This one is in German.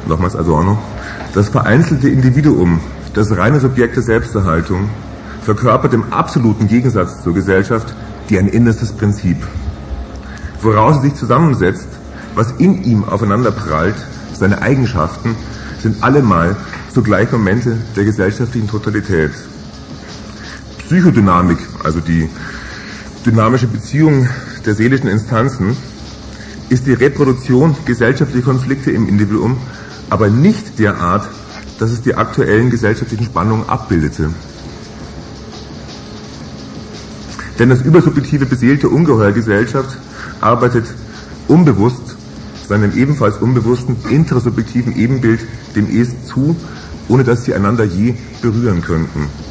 nochmals Adorno, das vereinzelte Individuum, das reine Subjekt der Selbsterhaltung, verkörpert im absoluten Gegensatz zur Gesellschaft die ein innerstes Prinzip. Woraus es sich zusammensetzt, was in ihm aufeinander prallt, seine Eigenschaften, sind allemal zugleich Momente der gesellschaftlichen Totalität. Psychodynamik, also die dynamische Beziehung der seelischen Instanzen, ist die Reproduktion gesellschaftlicher Konflikte im Individuum, aber nicht derart, dass es die aktuellen gesellschaftlichen Spannungen abbildete. Denn das übersubjektive, beseelte Ungeheuer Gesellschaft arbeitet unbewusst seinem ebenfalls unbewussten intrasubjektiven Ebenbild dem Es zu, ohne dass sie einander je berühren könnten.